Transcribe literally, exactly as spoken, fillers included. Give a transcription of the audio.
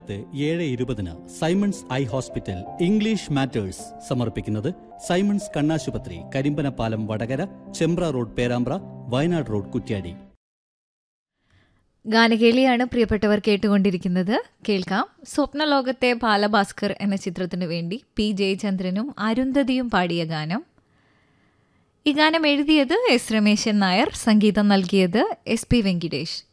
ഏഴ് ഇരുപതിന് Symons eye hospital English matters സമർപ്പിക്കുന്നത് സൈമൺസ് കണ്ണാശുപത്രി, കരിമ്പനപ്പാലം വടകര, ചെമ്പ്ര റോഡ് പേരാമ്പ്ര, വയനാട് റോഡ് കുറ്റ്യാടി. ഗാനകേളിയാണ് പ്രിയപ്പെട്ടവർ കേട്ടുകൊണ്ടിരിക്കുന്നത്. കേൾക്കാം സ്വപ്നലോകത്തെ ബാലഭാസ്കർ എന്ന ചിത്രത്തിനു വേണ്ടി പി ജയചന്ദ്രനും അരുന്ധതിയും പാടിയ ഗാനം. ഈ ഗാനം എഴുതിയത് എസ് രമേശൻ നായർ, സംഗീതം നൽകിയത് എസ് പി വെങ്കിടേഷ്.